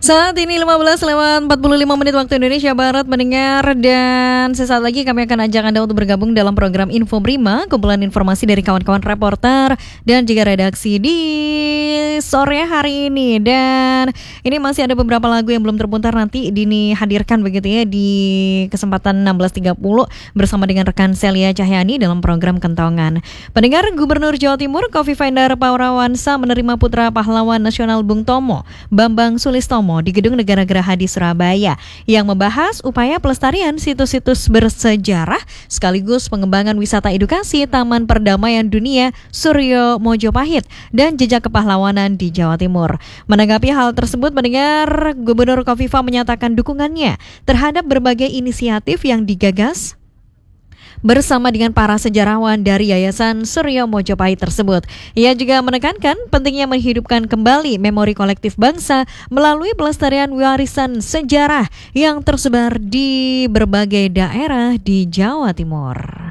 Saat ini 15:45 waktu Indonesia Barat mendengar, dan sesaat lagi kami akan ajak Anda untuk bergabung dalam program Info Prima, kumpulan informasi dari kawan-kawan reporter dan juga redaksi di sore hari ini. Dan ini masih ada beberapa lagu yang belum terputar, nanti Dini hadirkan begitu ya di kesempatan 16.30 bersama dengan rekan Celia Cahyani dalam program Kentongan. Pendengar, Gubernur Jawa Timur Kofifa Indar Parawansa menerima putra pahlawan nasional Bung Tomo, Bambang Sulistomo, di Gedung Negara Geraha di Surabaya yang membahas upaya pelestarian situs-situs bersejarah sekaligus pengembangan wisata edukasi Taman Perdamaian Dunia Suryo Mojopahit dan jejak kepahlawanan di Jawa Timur. Menanggapi hal tersebut, mendengar Gubernur Kofifa menyatakan dukungannya terhadap berbagai inisiatif yang digagas bersama dengan para sejarawan dari Yayasan Suryo Mojopahit tersebut. Ia juga menekankan pentingnya menghidupkan kembali memori kolektif bangsa melalui pelestarian warisan sejarah yang tersebar di berbagai daerah di Jawa Timur.